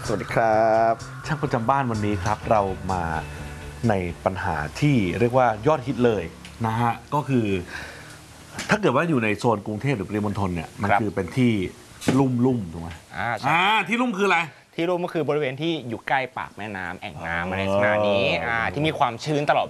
สวัสดีครับช่างประจำบ้านวันนี้ครับเรามาในปัญหาที่เรียกว่ายอดฮิตเลยนะฮะก็คือถ้าเกิดว่าอยู่ในโซนกรุงเทพหรือปริมณฑลเนี่ยมันคือเป็นที่ลุ่มถูกไหมที่ลุ่มคืออะไรที่ลุ่มก็คือบริเวณที่อยู่ใกล้ปากแม่น้ำแอ่งน้ำอะไรลักษณะนี้ที่มีความชื้นตลอด